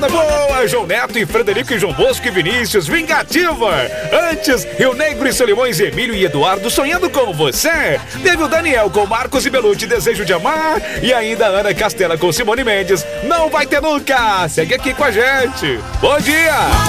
moçada boa, João Neto e Frederico e João Bosco e Vinícius, Vingativa. Antes, Rio Negro e Solimões, Emílio e Eduardo, Sonhando com Você. Teve o Daniel com Marcos e Belucci, Desejo de Amar. E ainda a Ana Castela com Simone Mendes, Não Vai Ter Nunca. Segue aqui com a gente. Bom dia!